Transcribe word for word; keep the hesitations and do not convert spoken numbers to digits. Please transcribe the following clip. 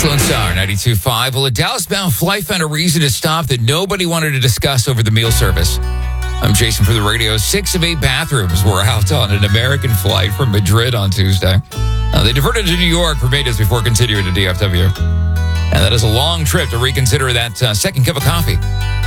Lone Star ninety-two point five. Well, a Dallas-bound flight found a reason to stop that nobody wanted to discuss over the meal service. I'm Jason for the radio. Six of eight bathrooms were out on an American flight from Madrid on Tuesday. Uh, they diverted to New York for maintenance before continuing to D F W. And that is a long trip to reconsider that uh, second cup of coffee.